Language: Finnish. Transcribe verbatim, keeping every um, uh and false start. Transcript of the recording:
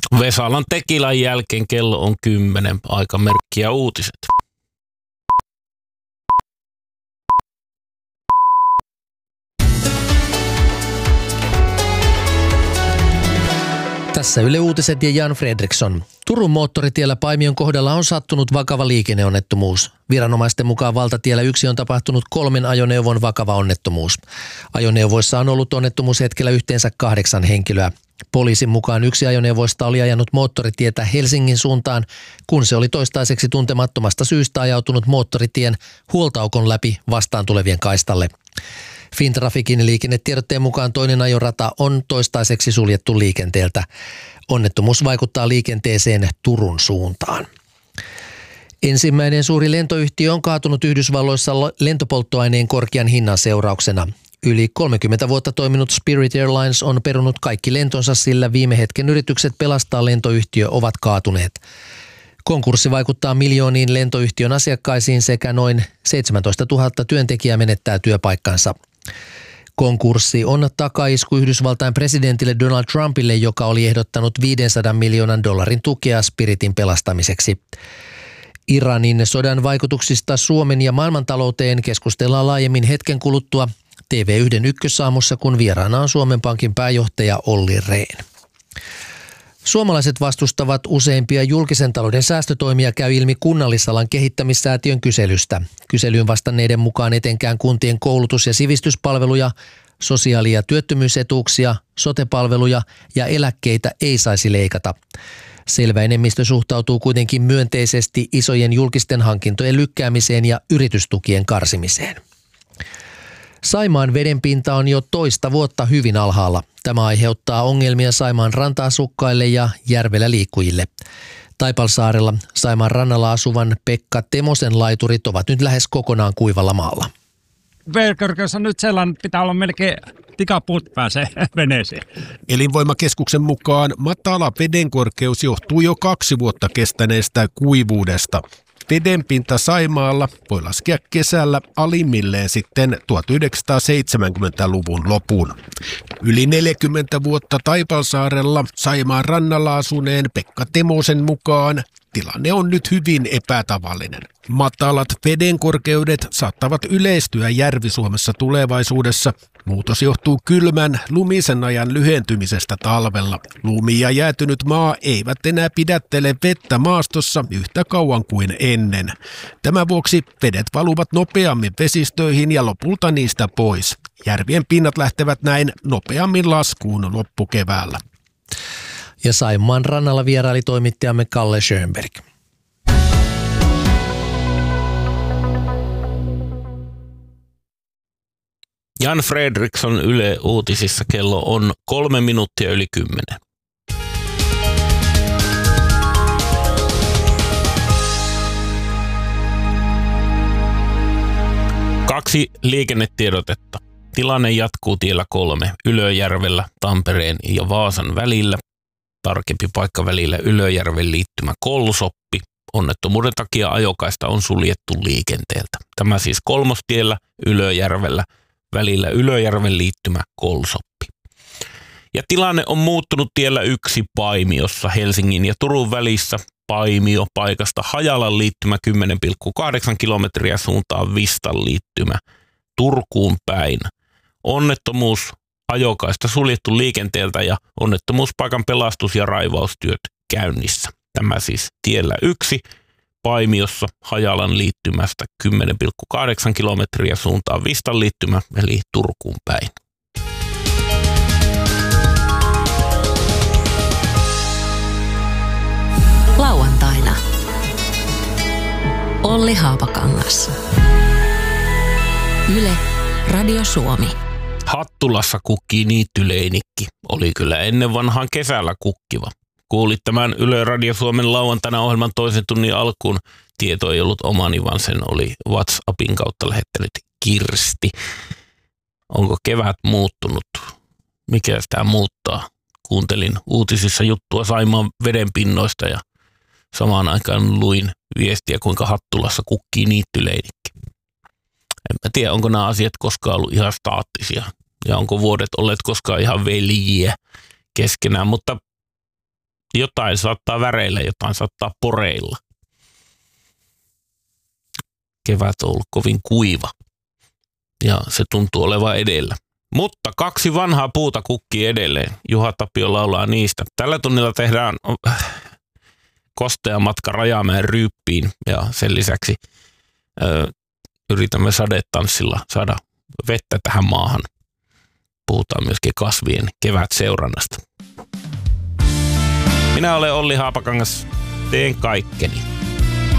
Vesalan Tekilan jälkeen kello on kymmenen, aikamerkki ja uutiset. Tässä Yle Uutiset ja Jan Fredriksson. Turun moottoritiellä Paimion kohdalla on sattunut vakava liikenneonnettomuus. Viranomaisten mukaan valtatiellä yksi on tapahtunut kolmen ajoneuvon vakava onnettomuus. Ajoneuvoissa on ollut onnettomuushetkellä yhteensä kahdeksan henkilöä. Poliisin mukaan yksi ajoneuvoista oli ajanut moottoritietä Helsingin suuntaan, kun se oli toistaiseksi tuntemattomasta syystä ajautunut moottoritien huoltaukon läpi vastaan tulevien kaistalle. Fintrafikin liikennetiedotteen mukaan toinen ajorata on toistaiseksi suljettu liikenteeltä. Onnettomuus vaikuttaa liikenteeseen Turun suuntaan. Ensimmäinen suuri lentoyhtiö on kaatunut Yhdysvalloissa lentopolttoaineen korkean hinnan seurauksena. Yli kolmekymmentä vuotta toiminut Spirit Airlines on perunut kaikki lentonsa, sillä viime hetken yritykset pelastaa lentoyhtiö ovat kaatuneet. Konkurssi vaikuttaa miljooniin lentoyhtiön asiakkaisiin sekä noin seitsemäntoista tuhatta työntekijää menettää työpaikkansa. Konkurssi on takaisku Yhdysvaltain presidentille Donald Trumpille, joka oli ehdottanut viisisataa miljoonan dollarin tukea Spiritin pelastamiseksi. Iranin sodan vaikutuksista Suomen ja maailmantalouteen keskustellaan laajemmin hetken kuluttua T V yksi ykkösaamussa, kun vieraana on Suomen Pankin pääjohtaja Olli Rehn. Suomalaiset vastustavat useimpia julkisen talouden säästötoimia, käy ilmi Kunnallisalan kehittämissäätiön kyselystä. Kyselyyn vastanneiden mukaan etenkään kuntien koulutus- ja sivistyspalveluja, sosiaali- ja työttömyysetuuksia, sote-palveluja ja eläkkeitä ei saisi leikata. Selvä enemmistö suhtautuu kuitenkin myönteisesti isojen julkisten hankintojen lykkäämiseen ja yritystukien karsimiseen. Saimaan vedenpinta on jo toista vuotta hyvin alhaalla. Tämä aiheuttaa ongelmia Saimaan ranta-asukkaille ja järvellä liikkujille. Taipalsaarella Saimaan rannalla asuvan Pekka Temosen laiturit ovat nyt lähes kokonaan kuivalla maalla. Vedenkorkeus on nyt sellainen, pitää olla melkein tikapuut pääsee veneeseen. Elinvoimakeskuksen mukaan matala vedenkorkeus johtuu jo kaksi vuotta kestäneestä kuivuudesta. Vedenpinta Saimaalla voi laskea kesällä alimmilleen sitten tuhatyhdeksänsataaseitsemänkymmentäluvun lopun. Yli neljäkymmentä vuotta Taipalsaarella Saimaan rannalla asuneen Pekka Temosen mukaan tilanne on nyt hyvin epätavallinen. Matalat vedenkorkeudet saattavat yleistyä Järvi-Suomessa tulevaisuudessa. Muutos johtuu kylmän, lumisen ajan lyhentymisestä talvella. Lumi ja jäätynyt maa eivät enää pidättele vettä maastossa yhtä kauan kuin ennen. Tämän vuoksi vedet valuvat nopeammin vesistöihin ja lopulta niistä pois. Järvien pinnat lähtevät näin nopeammin laskuun loppukeväällä. Ja Saimaan rannalla vieraili toimittajamme Kalle Schönberg. Jan Fredriksson Yle Uutisissa, kello on kolme minuuttia yli kymmenen. Kaksi liikennetiedotetta. Tilanne jatkuu tiellä kolme Ylöjärvellä Tampereen ja Vaasan välillä. Tarkempi paikka välillä Ylöjärven liittymä Kolsoppi. Onnettomuuden takia ajokaista on suljettu liikenteeltä. Tämä siis kolmostiellä Ylöjärvellä välillä Ylöjärven liittymä Kolsoppi. Ja tilanne on muuttunut tiellä yksi Paimiossa Helsingin ja Turun välissä. Paimio paikasta Hajalan liittymä kymmenen pilkku kahdeksan kilometriä suuntaan Vistan liittymä Turkuun päin. Onnettomuus, ajokaista suljettu liikenteeltä ja onnettomuuspaikan pelastus- ja raivaustyöt käynnissä. Tämä siis tiellä yksi Paimiossa Hajalan liittymästä kymmenen pilkku kahdeksan kilometriä suuntaan Vistan liittymä eli Turkuun päin. Lauantaina Olli Haapakangas. Yle Radio Suomi. Hattulassa kukkii niittyleinikki. Oli kyllä ennen vanhaan kesällä kukkiva. Kuulit tämän Yle Radio Suomen lauantaina ohjelman toisen tunnin alkuun. Tieto ei ollut omani, vaan sen oli WhatsAppin kautta lähettänyt Kirsti. Onko kevät muuttunut? Mikä sitä muuttaa? Kuuntelin uutisissa juttua Saimaan vedenpinnoista ja samaan aikaan luin viestiä, kuinka Hattulassa kukkii niittyleinikki. En mä tiedä, onko nämä asiat koskaan ollut ihan staattisia ja onko vuodet olleet koskaan ihan veljiä keskenään, mutta Jotain saattaa väreillä, jotain saattaa poreilla. Kevät on ollut kovin kuiva ja se tuntuu olevan edellä. Mutta kaksi vanhaa puuta kukkii edelleen. Juha Tapio laulaa niistä. Tällä tunnilla tehdään kostea matka Rajamäen Ryyppiin ja sen lisäksi ö, yritämme sadetanssilla saada vettä tähän maahan. Puhutaan myöskin kasvien kevätseurannasta. Minä olen Olli Haapakangas. Teen kaikkeni.